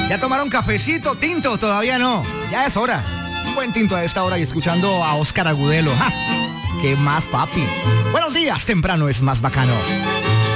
¿Ya tomaron cafecito, tinto? Todavía no. Ya es hora. Un buen tinto a esta hora y escuchando a Óscar Agudelo. ¡Ja! ¿Qué más, papi? Buenos días, temprano es más bacano.